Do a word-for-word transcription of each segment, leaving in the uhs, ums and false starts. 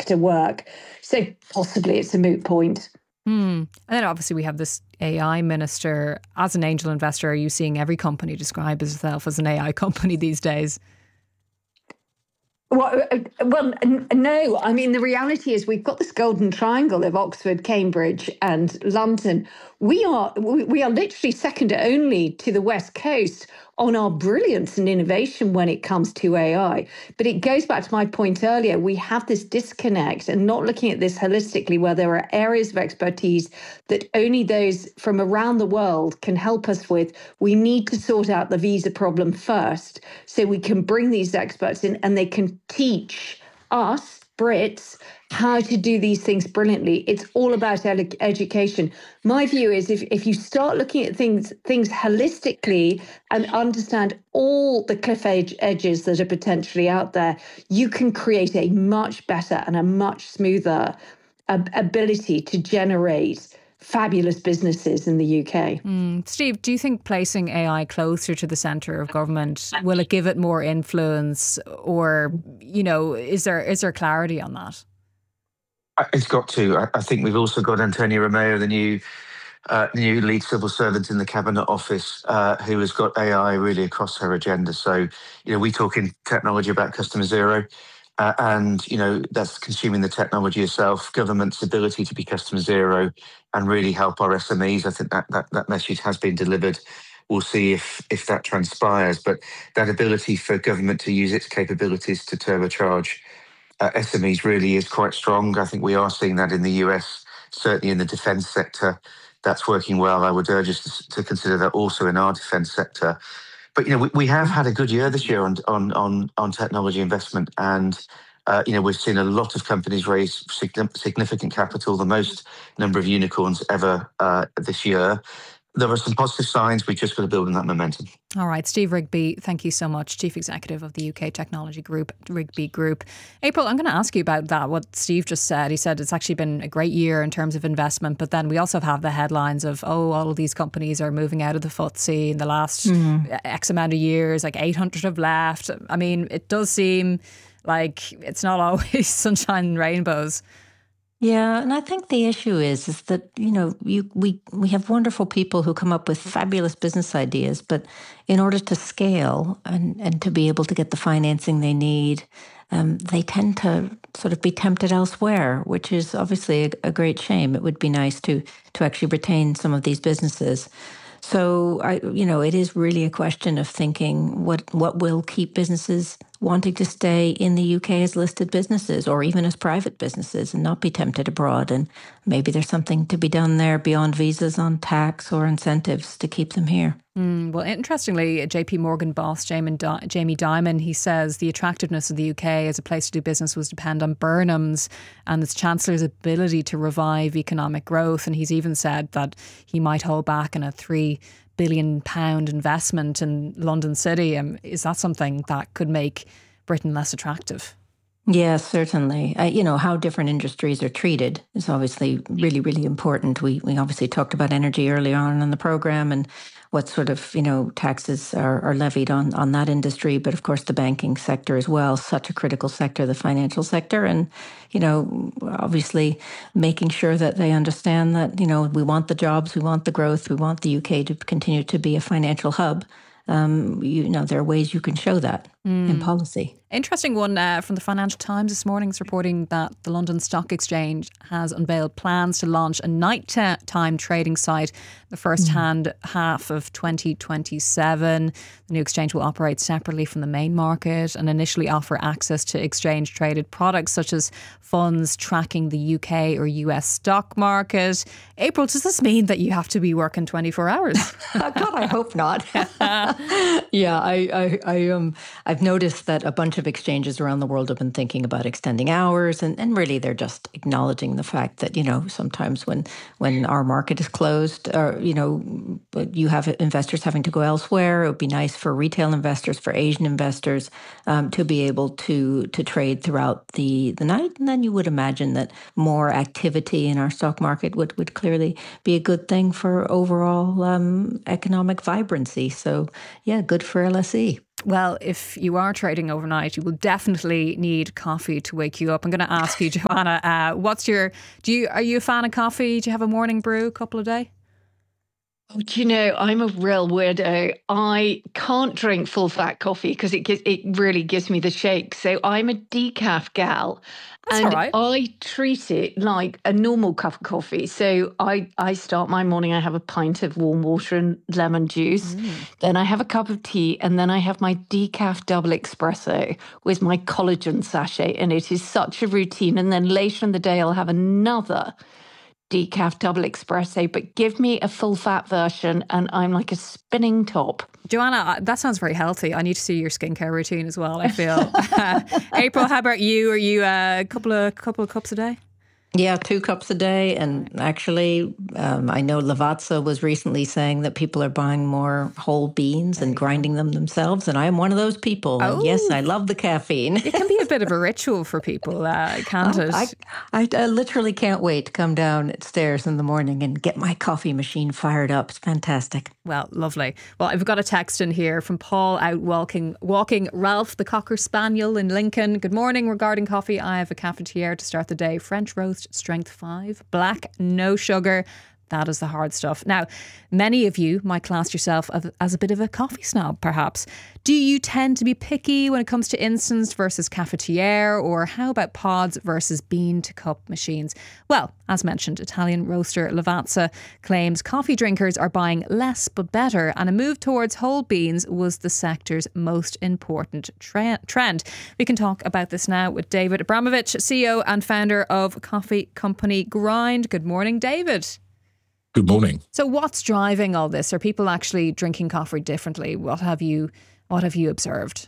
to work. So possibly it's a moot point. Hmm. And then obviously we have this A I minister. As an angel investor, are you seeing every company describe itself as an A I company these days? Well, uh, well, no. I mean, the reality is we've got this golden triangle of Oxford, Cambridge, and London. We are we are literally second only to the West Coast on our brilliance and innovation when it comes to A I. But it goes back to my point earlier. We have this disconnect and not looking at this holistically, where there are areas of expertise that only those from around the world can help us with. We need to sort out the visa problem first so we can bring these experts in and they can teach us, Brits, how to do these things brilliantly. It's all about ed- education. My view is if, if you start looking at things things holistically and understand all the cliff edge edges that are potentially out there, you can create a much better and a much smoother uh, ability to generate fabulous businesses in the U K. Mm. Steve, do you think placing A I closer to the centre of government, will it give it more influence, or, you know, is there is there clarity on that? It's got to. I, I think we've also got Antonio Romeo, the new uh, new lead civil servant in the Cabinet Office, uh, who has got A I really across her agenda. So, you know, we talk in technology about customer zero. Uh, and, you know, that's consuming the technology itself, government's ability to be customer zero and really help our S M Es. I think that that, that message has been delivered. We'll see if if that transpires. But that ability for government to use its capabilities to turbocharge uh, S M Es really is quite strong. I think we are seeing that in the U S, certainly in the defence sector. That's working well. I would urge us to, to consider that also in our defence sector. But, you know, we, we have had a good year this year on on on, on technology investment. And, uh, you know, we've seen a lot of companies raise significant capital, the most number of unicorns ever uh, this year. There are some positive signs. We've just got to build on that momentum. All right. Steve Rigby, thank you so much. Chief Executive of the U K Technology Group, Rigby Group. April, I'm going to ask you about that, what Steve just said. He said it's actually been a great year in terms of investment, but then we also have the headlines of, oh, all of these companies are moving out of the F T S E in the last mm. X amount of years, like eight hundred have left. I mean, it does seem like it's not always sunshine and rainbows. Yeah, and I think the issue is is that, you know, you, we we have wonderful people who come up with fabulous business ideas, but in order to scale and, and to be able to get the financing they need, um, they tend to sort of be tempted elsewhere, which is obviously a, a great shame. It would be nice to to actually retain some of these businesses. So, I, you know, it is really a question of thinking what what will keep businesses wanting to stay in the U K as listed businesses or even as private businesses and not be tempted abroad. And maybe there's something to be done there beyond visas on tax or incentives to keep them here. Mm, well, interestingly, J P Morgan boss Jamie, Di- Jamie Dimon, he says the attractiveness of the U K as a place to do business was depend on Burnham's and its Chancellor's ability to revive economic growth. And he's even said that he might hold back on a three billion pound investment in London City. Um, is that something that could make Britain less attractive? Yes, certainly. Uh, you know, how different industries are treated is obviously really, really important. We we obviously talked about energy early on in the program and what sort of, you know, taxes are, are levied on, on that industry. But of course, the banking sector as well, such a critical sector, the financial sector. And, you know, obviously making sure that they understand that, you know, we want the jobs, we want the growth, we want the U K to continue to be a financial hub. Um, you know, there are ways you can show that mm. in policy. Interesting one uh, from the Financial Times this morning is reporting that the London Stock Exchange has unveiled plans to launch a nighttime trading site the first mm. hand half of twenty twenty-seven. The new exchange will operate separately from the main market and initially offer access to exchange traded products such as funds tracking the U K or U S stock market. April, does this mean that you have to be working twenty-four hours? God, I hope not. yeah, I, I, I um, I've noticed that a bunch of exchanges around the world have been thinking about extending hours, and, and really they're just acknowledging the fact that, you know, sometimes when when our market is closed, or, you know, you have investors having to go elsewhere. It would be nice for retail investors, for Asian investors, um, to be able to to trade throughout the, the night. And then you would imagine that more activity in our stock market would, would clearly be a good thing for overall um, economic vibrancy. So, yeah, good for L S E. Well, if you are trading overnight, you will definitely need coffee to wake you up. I'm going to ask you, Joanna, uh, what's your, do you, are you a fan of coffee? Do you have a morning brew a couple of day? Oh, do you know, I'm a real weirdo. I can't drink full fat coffee because it gives, it really gives me the shake. So I'm a decaf gal. That's and all right. I treat it like a normal cup of coffee. So I, I start my morning, I have a pint of warm water and lemon juice. Mm. Then I have a cup of tea. And then I have my decaf double espresso with my collagen sachet. And it is such a routine. And then later in the day, I'll have another decaf double espresso, but give me a full fat version and I'm like a spinning top. Joanna, that sounds very healthy. I need to see your skincare routine as well, I feel. uh, April, how about you? Are you a couple of couple of cups a day? Yeah, two cups a day. And actually, um, I know Lavazza was recently saying that people are buying more whole beans and grinding them themselves. And I am one of those people. Oh. And yes, I love the caffeine. It can be a bit of a ritual for people, uh, can't oh, it? I, I, I literally can't wait to come downstairs in the morning and get my coffee machine fired up. It's fantastic. Well, lovely. Well, I've got a text in here from Paul out walking, walking Ralph, the Cocker Spaniel in Lincoln. Good morning. Regarding coffee, I have a cafetiere to start the day. French roast, strength five, black, no sugar. That is the hard stuff. Now, many of you might class yourself as a bit of a coffee snob, perhaps. Do you tend to be picky when it comes to instant versus cafetiere, or how about pods versus bean to cup machines? Well, as mentioned, Italian roaster Lavazza claims coffee drinkers are buying less but better, and a move towards whole beans was the sector's most important tre- trend. We can talk about this now with David Abramovich, C E O and founder of coffee company Grind. Good morning, David. Good morning. So what's driving all this? Are people actually drinking coffee differently? What have you what have you observed?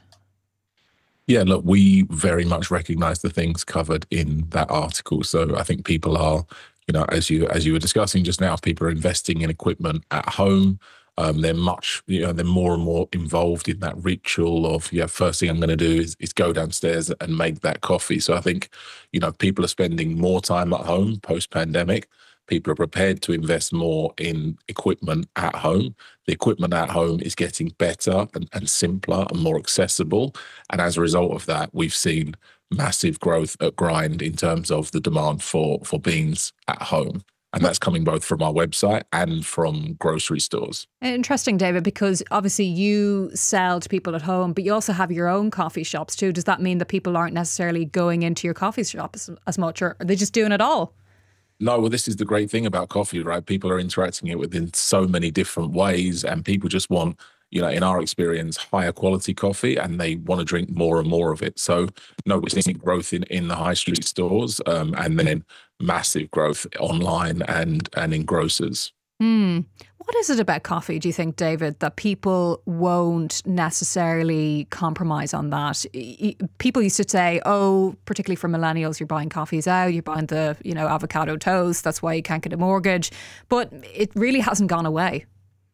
Yeah, look, we very much recognise the things covered in that article. So I think people are, you know, as you as you were discussing just now, people are investing in equipment at home. Um, they're much, you know, they're more and more involved in that ritual of, yeah, first thing I'm going to do is, is go downstairs and make that coffee. So I think, you know, people are spending more time at home post-pandemic. People are prepared to invest more in equipment at home. The equipment at home is getting better and, and simpler and more accessible. And as a result of that, we've seen massive growth at Grind in terms of the demand for, for beans at home. And that's coming both from our website and from grocery stores. Interesting, David, because obviously you sell to people at home, but you also have your own coffee shops too. Does that mean that people aren't necessarily going into your coffee shop as, as much, or are they just doing it all? No, well, this is the great thing about coffee, right? People are interacting it within so many different ways, and people just want, you know, in our experience, higher quality coffee, and they want to drink more and more of it. So, no, we're seeing growth in, in the high street stores, um, and then massive growth online and and in grocers. Hmm. What is it about coffee, do you think, David, that people won't necessarily compromise on that? People used to say, oh, particularly for millennials, you're buying coffees out, you're buying the, you know, avocado toast, that's why you can't get a mortgage. But it really hasn't gone away.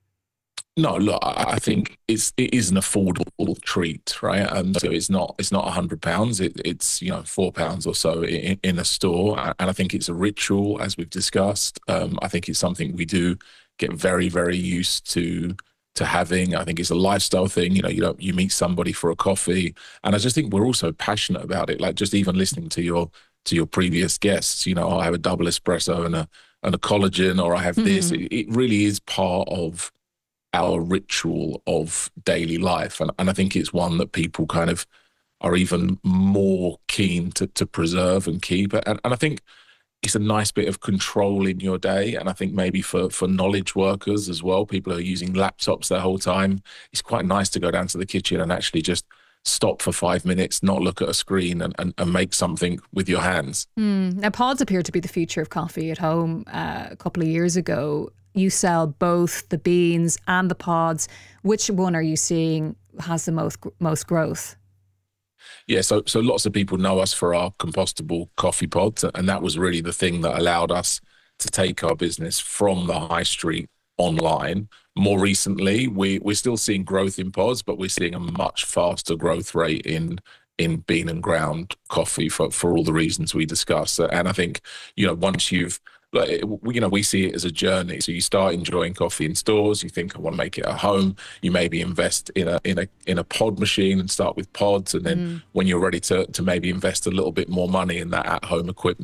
No, look, I think it's it is an affordable treat, right? And so it's not it's not a hundred pounds. It, it's you know four pounds or so in, in a store, and I think it's a ritual, as we've discussed. Um, I think it's something we do get very very used to to having. I think it's a lifestyle thing. You know, you don't you meet somebody for a coffee, and I just think we're also passionate about it. Like just even listening to your to your previous guests, you know, oh, I have a double espresso and a and a collagen, or I have mm-hmm. this. It, it really is part of our ritual of daily life. And, and I think it's one that people kind of are even more keen to, to preserve and keep. And, and I think it's a nice bit of control in your day. And I think maybe for, for knowledge workers as well, people who are using laptops their whole time, it's quite nice to go down to the kitchen and actually just stop for five minutes, not look at a screen and, and, and make something with your hands. Mm. Now, pods appeared to be the future of coffee at home uh, a couple of years ago. You sell both the beans and the pods. Which one are you seeing has the most most growth? Yeah, so so lots of people know us for our compostable coffee pods, and that was really the thing that allowed us to take our business from the high street online. More recently, we, we're still seeing growth in pods, but we're seeing a much faster growth rate in in bean and ground coffee for, for all the reasons we discussed. And I think, you know, once you've like, it, you know, we see it as a journey. So you start enjoying coffee in stores. You think, I want to make it at home. You maybe invest in a in a in a pod machine and start with pods, and then mm. when you're ready to to maybe invest a little bit more money in that at home equipment,